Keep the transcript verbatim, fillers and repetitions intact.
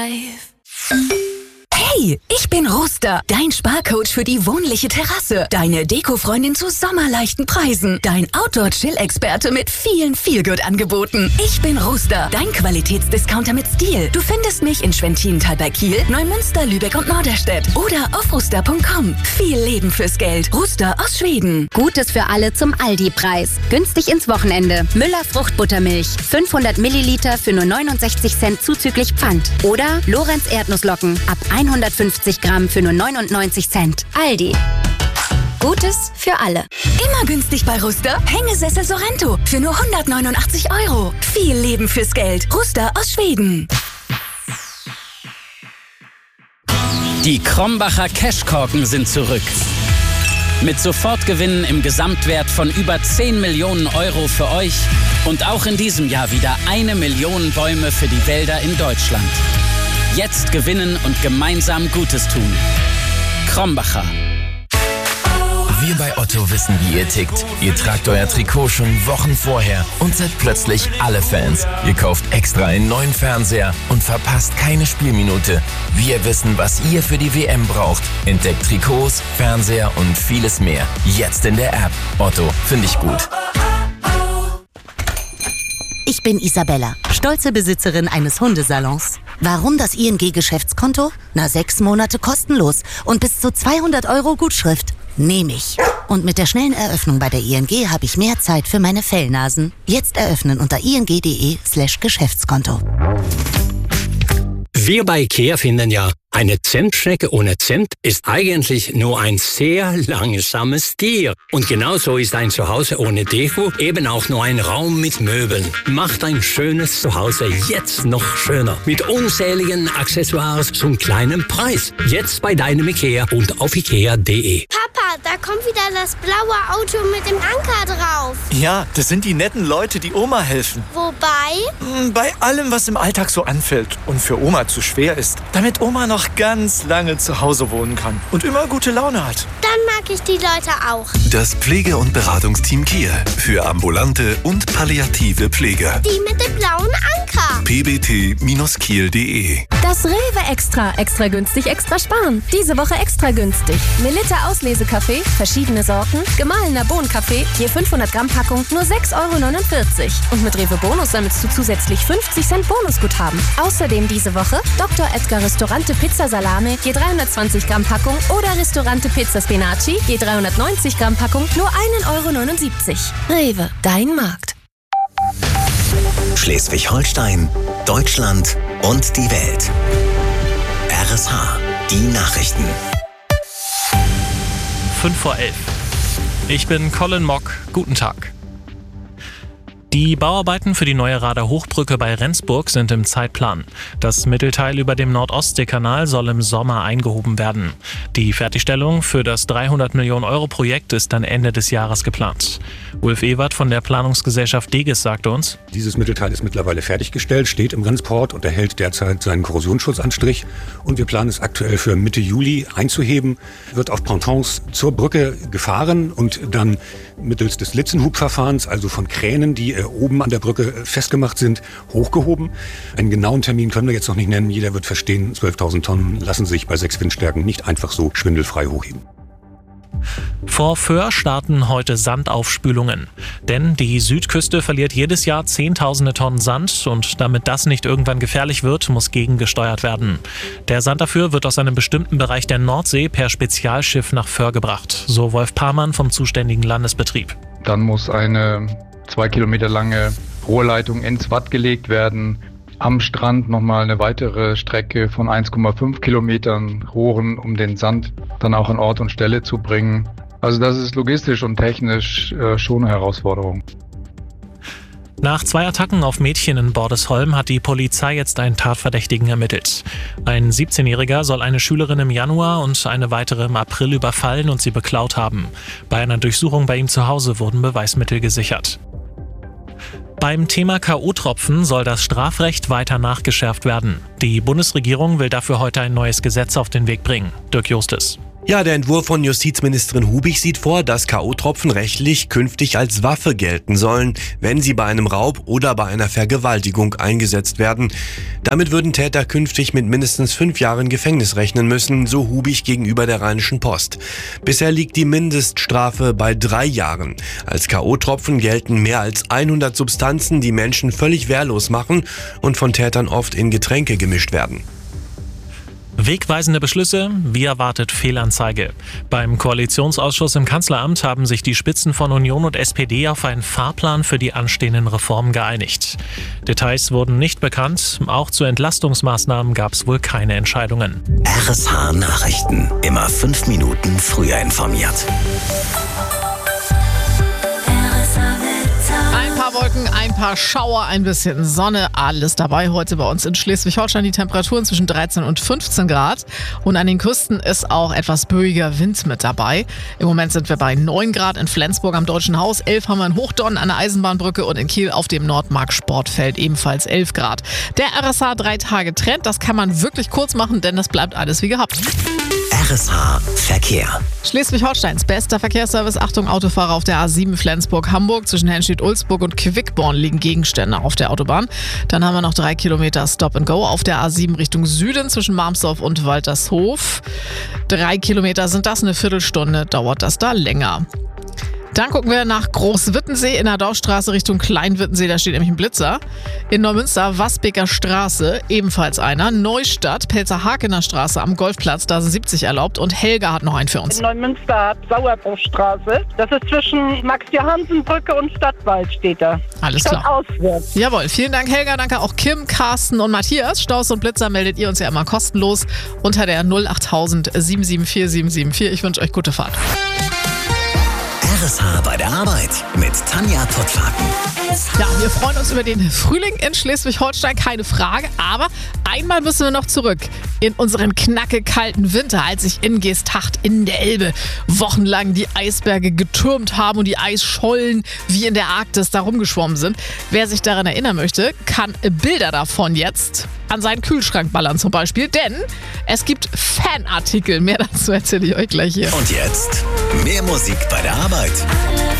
Hey, ich bin Ruster, dein Sparcoach für die wohnliche Terrasse. Deine Deko-Freundin zu sommerleichten Preisen. Dein Outdoor-Chill-Experte mit vielen Feelgood-Angeboten. Ich bin Ruster, dein Qualitätsdiscounter mit Stil. Du findest mich in Schwentierenthal bei Kiel, Neumünster, Lübeck und Norderstedt. Oder auf ruster punkt com. Viel Leben fürs Geld. Ruster aus Schweden. Gutes für alle zum Aldi-Preis. Günstig ins Wochenende. Müller Fruchtbuttermilch. fünfhundert Milliliter für nur neunundsechzig Cent zuzüglich Pfand. Oder Lorenz Erdnusslocken ab hundertfünfzig Gramm für nur neunundneunzig Cent. Aldi. Gutes für alle. Immer günstig bei Ruster. Hängesessel Sorrento für nur hundertneunundachtzig Euro. Viel Leben fürs Geld. Ruster aus Schweden. Die Krombacher Cashkorken sind zurück. Mit Sofortgewinnen im Gesamtwert von über zehn Millionen Euro für euch und auch in diesem Jahr wieder eine Million Bäume für die Wälder in Deutschland. Jetzt gewinnen und gemeinsam Gutes tun. Krombacher. Wir bei Otto wissen, wie ihr tickt. Ihr tragt euer Trikot schon Wochen vorher und seid plötzlich alle Fans. Ihr kauft extra einen neuen Fernseher und verpasst keine Spielminute. Wir wissen, was ihr für die W M braucht. Entdeckt Trikots, Fernseher und vieles mehr. Jetzt in der App. Otto, finde ich gut. Ich bin Isabella, stolze Besitzerin eines Hundesalons. Warum das I N G-Geschäftskonto? Na, sechs Monate kostenlos und bis zu zweihundert Euro Gutschrift. Nehme ich. Und mit der schnellen Eröffnung bei der I N G habe ich mehr Zeit für meine Fellnasen. Jetzt eröffnen unter ing.de slash Geschäftskonto. Wir bei IKEA finden ja, eine Zentstrecke ohne Zent ist eigentlich nur ein sehr langsames Tier. Und genauso ist ein Zuhause ohne Deko eben auch nur ein Raum mit Möbeln. Macht ein schönes Zuhause jetzt noch schöner. Mit unzähligen Accessoires zum kleinen Preis. Jetzt bei deinem IKEA und auf ikea punkt de. Papa, da kommt wieder das blaue Auto mit dem Anker drauf. Ja, das sind die netten Leute, die Oma helfen. Wobei? Bei allem, was im Alltag so anfällt und für Oma zu schwer ist. Damit Oma noch ganz lange zu Hause wohnen kann und immer gute Laune hat. Dann mag ich die Leute auch. Das Pflege- und Beratungsteam Kiel für ambulante und palliative Pflege. Die mit dem blauen Anker. p b t Bindestrich kiel punkt de. Das Rewe Extra. Extra günstig, extra sparen. Diese Woche extra günstig. Melitta Auslesekaffee, verschiedene Sorten, gemahlener Bohnenkaffee, je fünfhundert Gramm Packung, nur sechs Euro neunundvierzig. Und mit Rewe Bonus sammelst du zusätzlich fünfzig Cent Bonusguthaben. Außerdem diese Woche Doktor Edgar Ristorante Pizza Salame, je dreihundertzwanzig Gramm Packung oder Ristorante Pizza Spinaci, je dreihundertneunzig Gramm Packung, nur ein Euro neunundsiebzig. Rewe, dein Markt. Schleswig-Holstein, Deutschland und die Welt. R S H, die Nachrichten. fünf vor elf. Ich bin Colin Mock. Guten Tag. Die Bauarbeiten für die neue Rader Hochbrücke bei Rendsburg sind im Zeitplan. Das Mittelteil über dem Nord-Ostsee-Kanal soll im Sommer eingehoben werden. Die Fertigstellung für das dreihundert Millionen Euro Projekt ist dann Ende des Jahres geplant. Ulf Ewert von der Planungsgesellschaft Deges sagte uns: Dieses Mittelteil ist mittlerweile fertiggestellt, steht im Rennsport und erhält derzeit seinen Korrosionsschutzanstrich. Und wir planen es aktuell für Mitte Juli einzuheben. Wird auf Pontons zur Brücke gefahren und dann mittels des Litzenhubverfahrens, also von Kränen, die äh, oben an der Brücke festgemacht sind, hochgehoben. Einen genauen Termin können wir jetzt noch nicht nennen. Jeder wird verstehen, zwölftausend Tonnen lassen sich bei sechs Windstärken nicht einfach so schwindelfrei hochheben. Vor Föhr starten heute Sandaufspülungen. Denn die Südküste verliert jedes Jahr Zehntausende Tonnen Sand und damit das nicht irgendwann gefährlich wird, muss gegengesteuert werden. Der Sand dafür wird aus einem bestimmten Bereich der Nordsee per Spezialschiff nach Föhr gebracht, so Wolf Parmann vom zuständigen Landesbetrieb. Dann muss eine zwei Kilometer lange Rohrleitung ins Watt gelegt werden. Am Strand nochmal eine weitere Strecke von eins Komma fünf Kilometern Rohren, um den Sand dann auch an Ort und Stelle zu bringen. Also das ist logistisch und technisch äh, schon eine Herausforderung. Nach zwei Attacken auf Mädchen in Bordesholm hat die Polizei jetzt einen Tatverdächtigen ermittelt. Ein siebzehnjähriger soll eine Schülerin im Januar und eine weitere im April überfallen und sie beklaut haben. Bei einer Durchsuchung bei ihm zu Hause wurden Beweismittel gesichert. Beim Thema K O-Tropfen soll das Strafrecht weiter nachgeschärft werden. Die Bundesregierung will dafür heute ein neues Gesetz auf den Weg bringen. Dirk Justus. Ja, der Entwurf von Justizministerin Hubig sieht vor, dass K O-Tropfen rechtlich künftig als Waffe gelten sollen, wenn sie bei einem Raub oder bei einer Vergewaltigung eingesetzt werden. Damit würden Täter künftig mit mindestens fünf Jahren Gefängnis rechnen müssen, so Hubig gegenüber der Rheinischen Post. Bisher liegt die Mindeststrafe bei drei Jahren. Als K O-Tropfen gelten mehr als hundert Substanzen, die Menschen völlig wehrlos machen und von Tätern oft in Getränke gemischt werden. Wegweisende Beschlüsse, wie erwartet Fehlanzeige. Beim Koalitionsausschuss im Kanzleramt haben sich die Spitzen von Union und S P D auf einen Fahrplan für die anstehenden Reformen geeinigt. Details wurden nicht bekannt, auch zu Entlastungsmaßnahmen gab es wohl keine Entscheidungen. R S H Nachrichten, immer fünf Minuten früher informiert. Ein paar Wolken, ein paar Schauer, ein bisschen Sonne, alles dabei heute bei uns in Schleswig-Holstein. Die Temperaturen zwischen dreizehn und fünfzehn Grad und an den Küsten ist auch etwas böiger Wind mit dabei. Im Moment sind wir bei neun Grad in Flensburg am Deutschen Haus, elf haben wir in Hochdonn an der Eisenbahnbrücke und in Kiel auf dem Nordmark-Sportfeld ebenfalls elf Grad. Der R S H drei Tage Trend, das kann man wirklich kurz machen, denn das bleibt alles wie gehabt. R S H Verkehr. Schleswig-Holsteins bester Verkehrsservice. Achtung, Autofahrer auf der A sieben Flensburg-Hamburg. Zwischen Henstedt-Ulzburg und Quickborn liegen Gegenstände auf der Autobahn. Dann haben wir noch drei Kilometer Stop and Go auf der A sieben Richtung Süden zwischen Marmsdorf und Waltershof. Drei Kilometer sind das, eine Viertelstunde dauert das da länger. Dann gucken wir nach Großwittensee in der Dorfstraße Richtung Kleinwittensee, da steht nämlich ein Blitzer. In Neumünster, Wasbeker Straße, ebenfalls einer. Neustadt, Pelzer-Hakener Straße am Golfplatz, da sind siebzig erlaubt. Und Helga hat noch einen für uns. In Neumünster, Sauerbruchstraße, das ist zwischen Max-Johansen-Brücke und Stadtwald steht da. Alles klar. Auswärts. Jawohl, vielen Dank Helga, danke auch Kim, Carsten und Matthias. Staus und Blitzer meldet ihr uns ja immer kostenlos unter der null achttausend sieben sieben vier sieben sieben vier. Ich wünsche euch gute Fahrt. R S H bei der Arbeit mit Tanja Pottlaken. Ja, wir freuen uns über den Frühling in Schleswig-Holstein, keine Frage. Aber einmal müssen wir noch zurück in unseren knackekalten Winter, als sich in Geesthacht in der Elbe wochenlang die Eisberge getürmt haben und die Eisschollen wie in der Arktis da rumgeschwommen sind. Wer sich daran erinnern möchte, kann Bilder davon jetzt an seinen Kühlschrank ballern zum Beispiel, denn es gibt Fanartikel. Mehr dazu erzähle ich euch gleich hier. Und jetzt mehr Musik bei der Arbeit.